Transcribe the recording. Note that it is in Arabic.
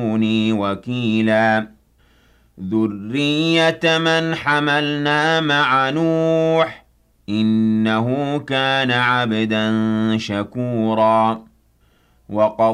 وكيلا ذرية من حملنا مع نوح إنه كان عبدا شكورا